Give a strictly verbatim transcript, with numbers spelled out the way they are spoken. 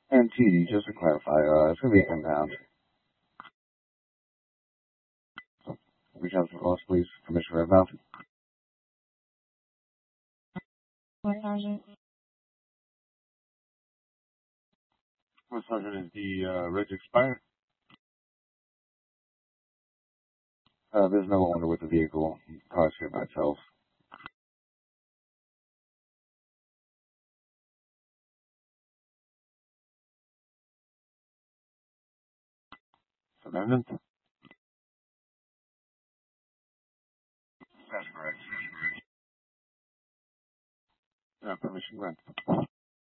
And T D, just to clarify, uh, it's going to be impound. So, reach out to us, please. Commissioner Redmouth. What sergeant? What sergeant is the uh, reg expired? Uh, there's no owner with the vehicle. The car's here by itself. Amendment? That's correct. That's correct. Yeah, permission granted.